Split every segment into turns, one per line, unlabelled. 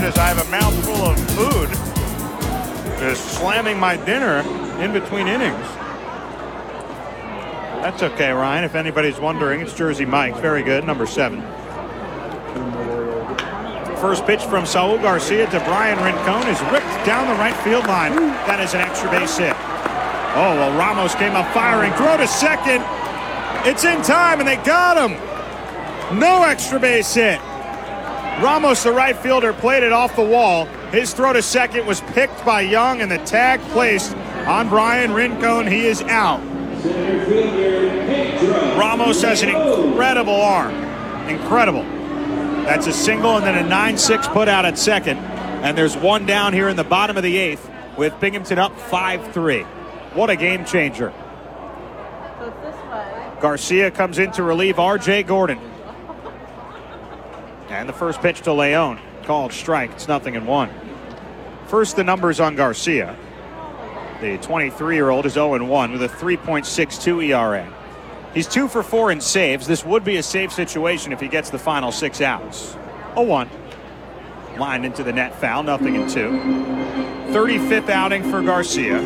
as I have a mouthful of food. Just slamming my dinner in between innings. That's okay, Ryan. If anybody's wondering, it's Jersey Mike's. Very good, number 7. First pitch from Saul Garcia to Brian Rincon is ripped down the right field line. That is an extra base hit. Oh, well, Ramos came up firing. Throw to second. It's in time, and they got him. No extra base hit. Ramos, the right fielder, played it off the wall. His throw to second was picked by Young, and the tag placed on Brian Rincon. He is out. Ramos has an incredible arm. Incredible. That's a single and then a 9-6 put out at second. And there's one down here in the bottom of the 8th with Binghamton up 5-3. What a game changer.
So it's this way.
Garcia comes in to relieve R.J. Gordon. And the first pitch to Leon. Called strike. It's 0-1. First, the numbers on Garcia. The 23-year-old is 0-1 with a 3.62 ERA. He's 2 for 4 in saves. This would be a save situation if he gets the final 6 outs. 0-1. Lined into the net foul, 0-2. 35th outing for Garcia.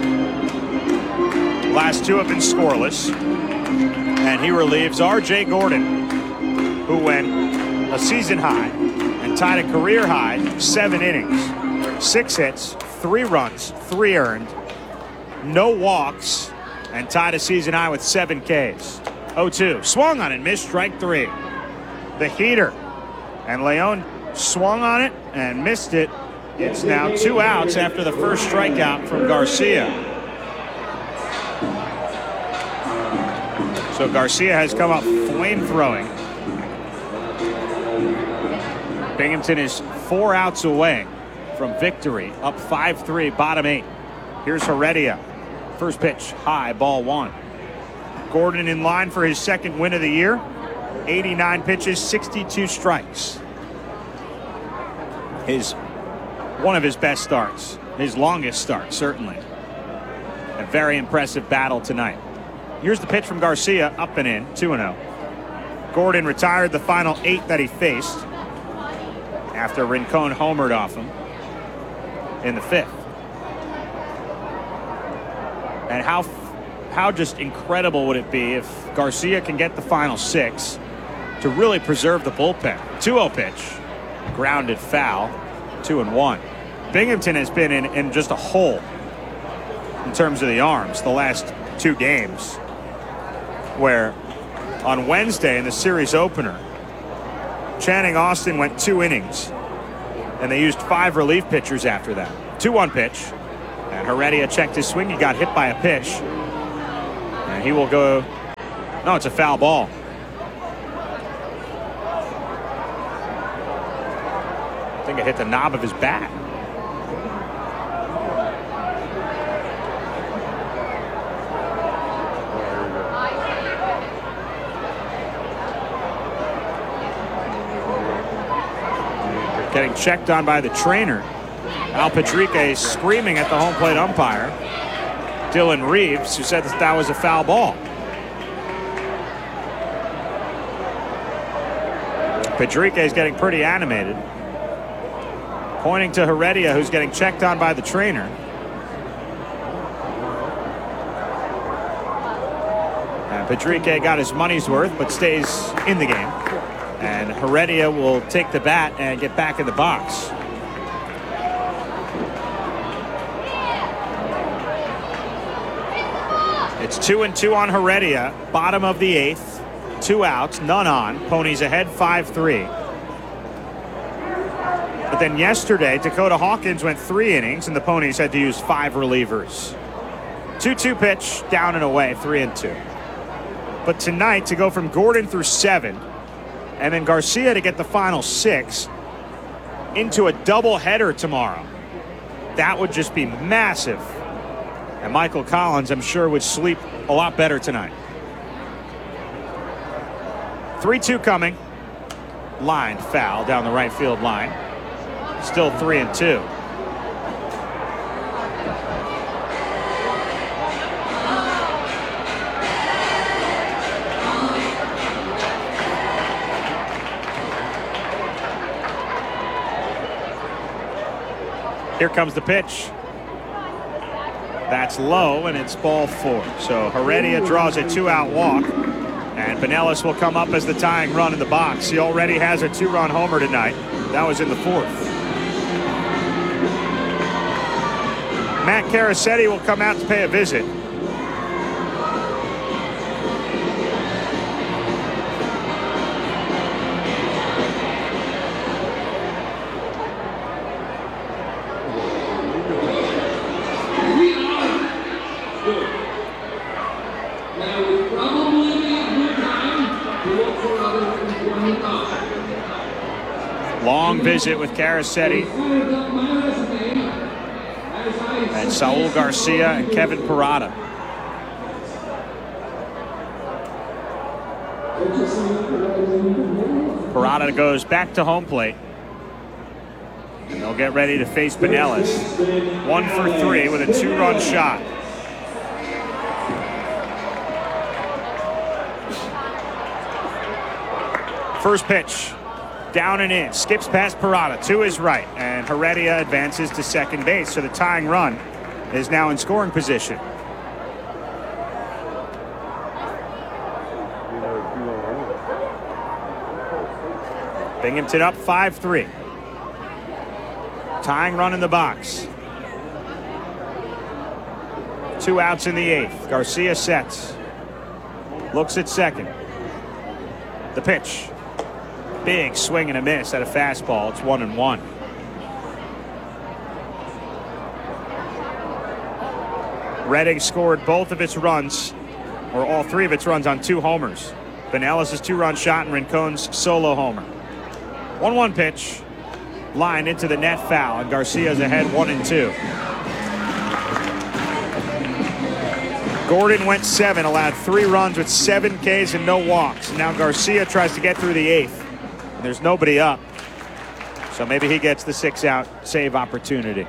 Last 2 have been scoreless. And he relieves R.J. Gordon, who went a season high and tied a career high 7 innings. 6 hits, 3 runs, 3 earned, no walks, and tied a season high with 7 Ks. 0-2. Swung on it, missed, strike 3. The heater. And Leon swung on it and missed it. It's now 2 outs after the first strikeout from Garcia. So Garcia has come up flame-throwing. Binghamton is 4 outs away from victory, up 5-3, bottom 8. Here's Heredia. First pitch, high, ball 1. Gordon in line for his second win of the year. 89 pitches, 62 strikes. One of his best starts. His longest start, certainly. A very impressive battle tonight. Here's the pitch from Garcia, up and in, 2-0. Gordon retired the final 8 that he faced after Rincon homered off him in the 5th. And how just incredible would it be if Garcia can get the final 6 to really preserve the bullpen. 2-0 pitch, grounded foul, 2-1. Binghamton has been in just a hole in terms of the arms the last 2 games, where on Wednesday in the series opener, Channing Austin went 2 innings, and they used 5 relief pitchers after that. 2-1 pitch, and Heredia checked his swing. He got hit by a pitch, and he will go. No, it's a foul ball. I think it hit the knob of his bat. Getting checked on by the trainer. Al Pedrique screaming at the home plate umpire, Dylan Reeves, who said that was a foul ball. Pedrique is getting pretty animated, pointing to Heredia, who's getting checked on by the trainer. And Pedrique got his money's worth, but stays in the game. And Heredia will take the bat and get back in the box. It's 2-2 on Heredia, bottom of the 8th. 2 outs, none on. Ponies ahead 5-3. But then yesterday, Dakota Hawkins went 3 innings, and the Ponies had to use 5 relievers. 2-2 pitch, down and away, 3-2. But tonight, to go from Gordon through 7, and then Garcia to get the final 6 into a doubleheader tomorrow. That would just be massive. And Michael Collins, I'm sure, would sleep a lot better tonight. 3-2 coming. Line foul down the right field line. Still 3-2. Here comes the pitch. That's low, and it's ball 4. So Heredia draws a 2-out walk, and Pinellas will come up as the tying run in the box. He already has a 2-run homer tonight. That was in the 4th. Matt Caracetti will come out to pay a visit. Long visit with Caracetti and Saul Garcia and Kevin Parada. Parada goes back to home plate. And they'll get ready to face Pinellas. 1 for 3 with a 2-run shot. First pitch. Down and in, skips past Parada to his right, and Heredia advances to second base. So the tying run is now in scoring position. Binghamton up 5-3. Tying run in the box. 2 outs in the 8th. Garcia sets. Looks at second. The pitch. Big swing and a miss at a fastball. It's 1-1. Reading scored both of its runs, or all 3 of its runs, on 2 homers. Pinellas' 2-run shot and Rincon's solo homer. 1-1 pitch. Line into the net, foul, and Garcia's ahead 1-2. Gordon went 7, allowed 3 runs with 7 Ks and no walks. Now Garcia tries to get through the 8th. There's nobody up, so maybe he gets the 6-out save opportunity.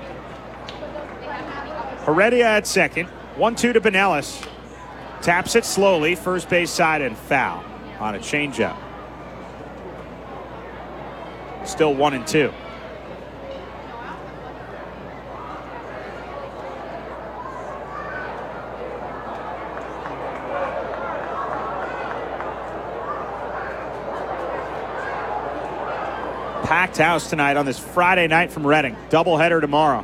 Heredia at second. 1-2 to Pinellas. Taps it slowly, first base side, and foul on a changeup. Still 1-2. Packed house tonight on this Friday night from Reading. Doubleheader tomorrow.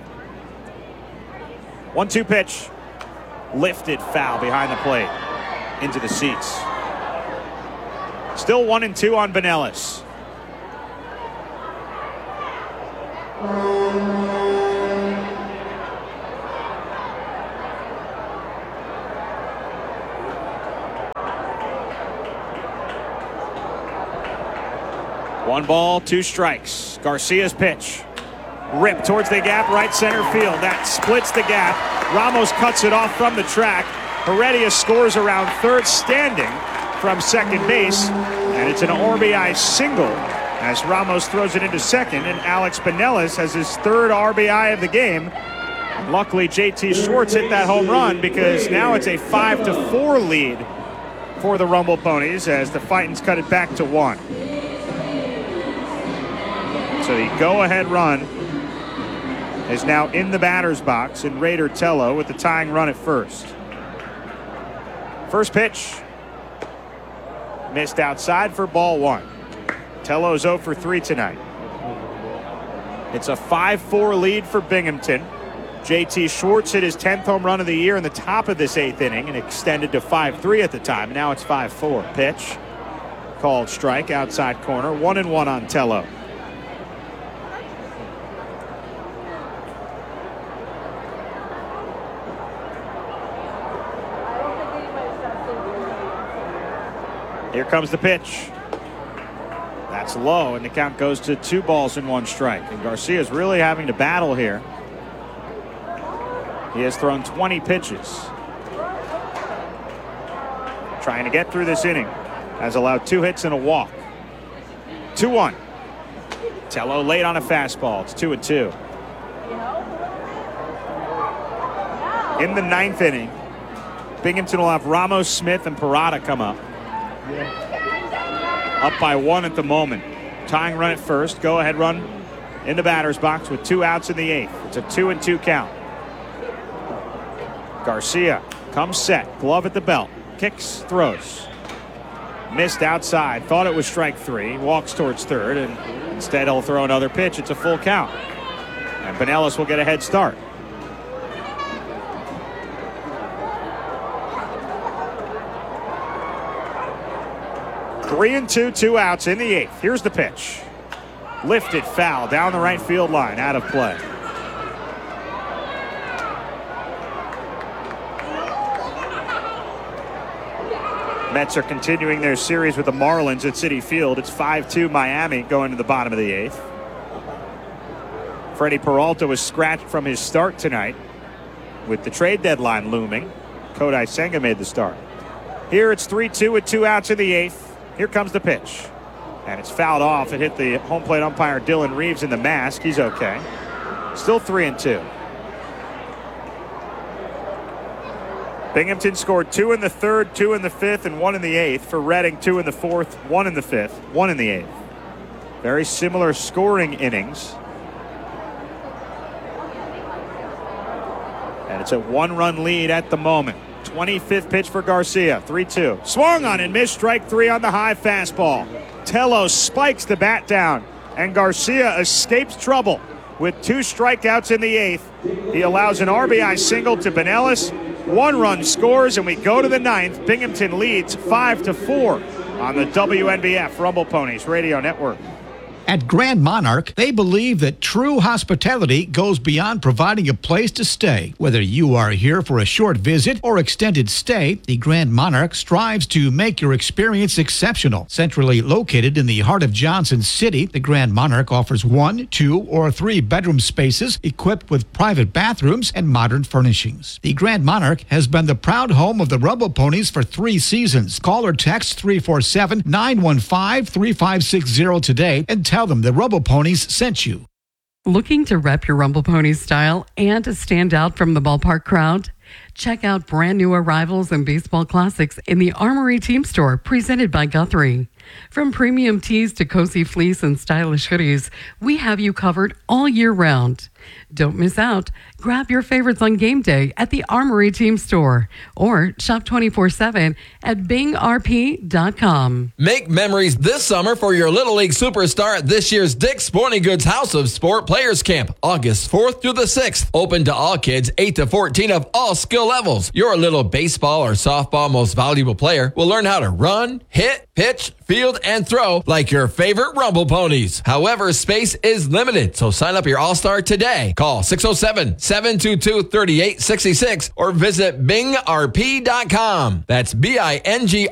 1-2 pitch. Lifted foul behind the plate. Into the seats. Still 1-2 on Pinellas. One ball, 2 strikes. Garcia's pitch. Rip towards the gap, right center field. That splits the gap. Ramos cuts it off from the track. Heredia scores around third, standing from second base. And it's an RBI single as Ramos throws it into second. And Alex Pinellas has his 3rd RBI of the game. And luckily, JT Schwartz hit that home run, because now it's a 5-4 lead for the Rumble Ponies as the Fightins cut it back to 1. So the go-ahead run is now in the batter's box, and Raider Tello with the tying run at first. First pitch. Missed outside for ball 1. Tello's 0 for 3 tonight. It's a 5-4 lead for Binghamton. JT Schwartz hit his 10th home run of the year in the top of this 8th inning and extended to 5-3 at the time. Now it's 5-4. Pitch. Called strike, outside corner. 1-1 on Tello. Here comes the pitch. That's low, and the count goes to 2 balls and 1 strike. And Garcia's really having to battle here. He has thrown 20 pitches. Trying to get through this inning. Has allowed 2 hits and a walk. 2-1. Tello late on a fastball. It's 2-2. In the 9th inning, Binghamton will have Ramos, Smith, and Parada come up. Up by 1 at the moment. Tying run at first. Go ahead run in the batter's box with 2 outs in the 8th. It's a 2-2 count. Garcia comes set, glove at the belt, kicks, throws. Missed outside, thought it was strike 3, walks towards third, and instead he'll throw another pitch. It's a full count. And Pinellas will get a head start. Three and two, 2 outs in the 8th. Here's the pitch. Lifted foul down the right field line, out of play. Mets are continuing their series with the Marlins at Citi Field. It's 5-2 Miami going to the bottom of the 8th. Freddie Peralta was scratched from his start tonight with the trade deadline looming. Kodai Senga made the start. Here it's 3-2 with 2 outs in the 8th. Here comes the pitch. And it's fouled off. It hit the home plate umpire Dylan Reeves in the mask. He's okay. Still 3-2. Binghamton scored 2 in the 3rd, 2 in the 5th, and 1 in the 8th. For Reading, 2 in the 4th, 1 in the 5th, 1 in the 8th. Very similar scoring innings. And it's a 1-run lead at the moment. 25th pitch for Garcia, 3-2. Swung on and missed, strike 3 on the high fastball. Tello spikes the bat down, and Garcia escapes trouble with 2 strikeouts in the 8th. He allows an RBI single to Pinellas. 1 run scores, and we go to the 9th. Binghamton leads 5-4 on the WNBF Rumble Ponies Radio Network.
At Grand Monarch, they believe that true hospitality goes beyond providing a place to stay. Whether you are here for a short visit or extended stay, the Grand Monarch strives to make your experience exceptional. Centrally located in the heart of Johnson City, the Grand Monarch offers 1, 2, or 3 bedroom spaces equipped with private bathrooms and modern furnishings. The Grand Monarch has been the proud home of the Rumble Ponies for 3 seasons. Call or text 347-915-3560 today and tell them the Rumble Ponies sent you.
Looking to rep your Rumble Ponies style and to stand out from the ballpark crowd? Check out brand new arrivals and baseball classics in the Armory Team Store, presented by Guthrie. From premium tees to cozy fleece and stylish hoodies, we have you covered all year round. Don't miss out. Grab your favorites on game day at the Armory Team Store or shop 24/7 at bingrp.com.
Make memories this summer for your Little League superstar at this year's Dick's Sporting Goods House of Sport Players Camp, August 4th through the 6th. Open to all kids 8 to 14 of all skill levels. Your little baseball or softball most valuable player will learn how to run, hit, pitch, field, and throw like your favorite Rumble Ponies. However, space is limited, so sign up your All-Star today. Call 607-722-3866 or visit bingrp.com. That's BING